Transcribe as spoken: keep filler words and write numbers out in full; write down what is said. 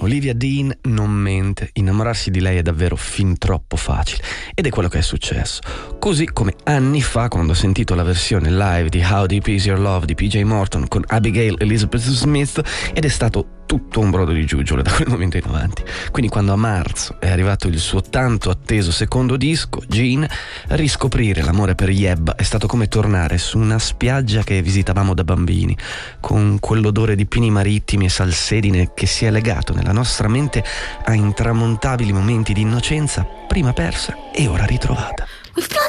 Olivia Dean non mente, innamorarsi di lei è davvero fin troppo facile, ed è quello che è successo. Così come anni fa, quando ho sentito la versione live di How Deep Is Your Love di P J Morton con Abigail Elizabeth Smith, ed è stato tutto un brodo di giuggiole da quel momento in avanti. Quindi quando a marzo è arrivato il suo tanto atteso secondo disco, Gene, riscoprire l'amore per Yebba è stato come tornare su una spiaggia che visitavamo da bambini, con quell'odore di pini marittimi e salsedine che si è legato nella nostra mente a intramontabili momenti di innocenza prima persa e ora ritrovata. We've got